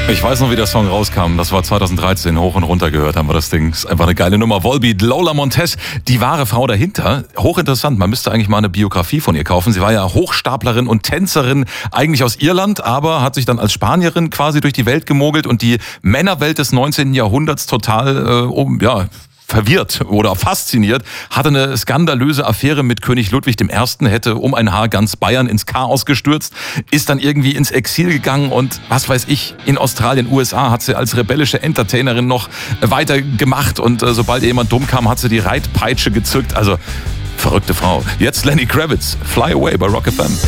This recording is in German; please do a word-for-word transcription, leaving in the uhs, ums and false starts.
Ich weiß noch, wie der Song rauskam. Das war zweitausenddreizehn. Hoch und runter gehört haben wir das Ding. Ist einfach eine geile Nummer. Volbeat, Lola Montez, die wahre Frau dahinter. Hochinteressant. Man müsste eigentlich mal eine Biografie von ihr kaufen. Sie war ja Hochstaplerin und Tänzerin, eigentlich aus Irland, aber hat sich dann als Spanierin quasi durch die Welt gemogelt und die Männerwelt des neunzehnten Jahrhunderts total, äh, um, ja, verwirrt oder fasziniert, hatte eine skandalöse Affäre mit König Ludwig der Erste., hätte um ein Haar ganz Bayern ins Chaos gestürzt, ist dann irgendwie ins Exil gegangen und was weiß ich, in Australien, U S A hat sie als rebellische Entertainerin noch weiter gemacht und äh, sobald jemand dumm kam, hat sie die Reitpeitsche gezückt. Also verrückte Frau. Jetzt Lenny Kravitz, Fly Away bei Rock F M.